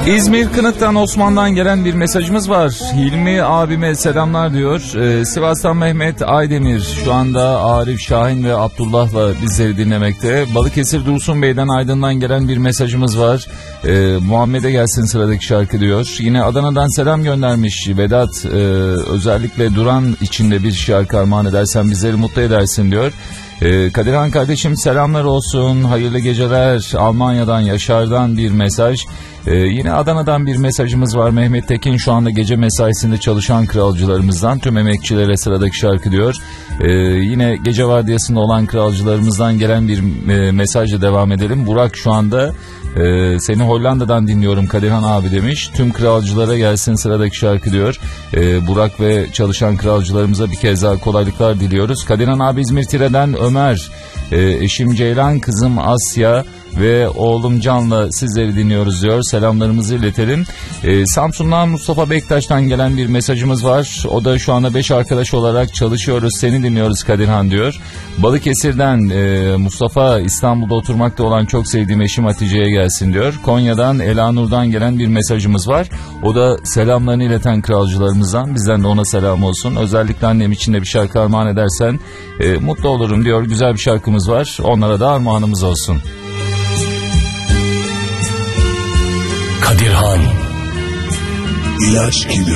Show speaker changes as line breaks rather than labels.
İzmir Kınık'tan Osman'dan gelen bir mesajımız var. Hilmi abime selamlar diyor. Sivas'tan Mehmet Aydemir şu anda Arif Şahin ve Abdullah'la bizleri dinlemekte. Balıkesir Dursun Bey'den Aydın'dan gelen bir mesajımız var. Muhammed'e gelsin sıradaki şarkı diyor. Yine Adana'dan selam göndermiş Vedat. Özellikle Duran içinde bir şarkı armağan edersen bizleri mutlu edersin diyor. Kadirhan kardeşim selamlar olsun, hayırlı geceler. Almanya'dan Yaşar'dan bir mesaj. Yine Adana'dan bir mesajımız var. Mehmet Tekin şu anda gece mesaisinde çalışan kralcılarımızdan, tüm emekçilere sıradaki şarkı diyor. Yine gece vardiyasında olan kralcılarımızdan gelen bir mesajla devam edelim. Burak şu anda seni Hollanda'dan dinliyorum Kadirhan abi demiş. Tüm kralcılara gelsin sıradaki şarkı diyor. Burak ve çalışan kralcılarımıza bir kez daha kolaylıklar diliyoruz. Kadirhan abi İzmir Tire'den Ömer, eşim Ceylan, kızım Asya ve oğlum Can'la sizleri dinliyoruz diyor. Selamlarımızı iletelim. Samsun'dan Mustafa Bektaş'tan gelen bir mesajımız var. O da şu anda 5 arkadaş olarak çalışıyoruz, seni dinliyoruz Kadirhan diyor. Balıkesir'den Mustafa, İstanbul'da oturmakta olan çok sevdiğim eşim Hatice'ye gelsin diyor. Konya'dan Elanur'dan gelen bir mesajımız var. O da selamlarını ileten kralcılarımızdan, bizden de ona selam olsun. Özellikle annem için de bir şarkı armağan edersen mutlu olurum diyor. Güzel bir şarkımız var, onlara da armağanımız olsun.
Kadirhan İlaç gibi.